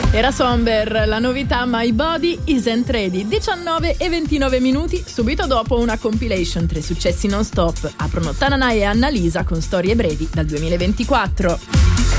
Era Somber, la novità My Body Isn't Ready. 19 e 29 minuti, subito dopo una compilation, 3 successi non stop. Aprono Tananai e Annalisa con Storie brevi dal 2024.